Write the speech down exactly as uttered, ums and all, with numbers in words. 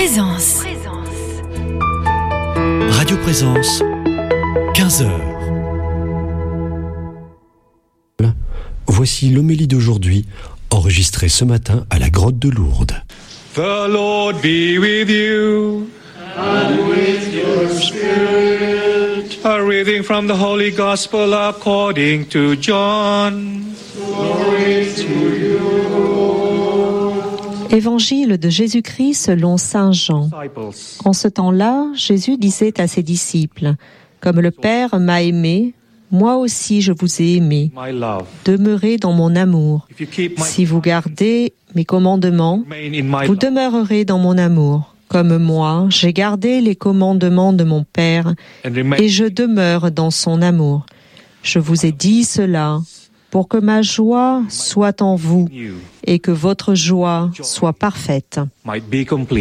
Présence. Radio Présence, quinze heures. Voici l'homélie d'aujourd'hui, enregistrée ce matin à la grotte de Lourdes. The Lord be with you. And with your spirit. A reading from the Holy Gospel according to John. Glory to you, Lord. Évangile de Jésus-Christ selon saint Jean. En ce temps-là, Jésus disait à ses disciples, « Comme le Père m'a aimé, moi aussi je vous ai aimé. Demeurez dans mon amour. Si vous gardez mes commandements, vous demeurerez dans mon amour. Comme moi, j'ai gardé les commandements de mon Père et je demeure dans son amour. Je vous ai dit cela pour que ma joie soit en vous et que votre joie soit parfaite. »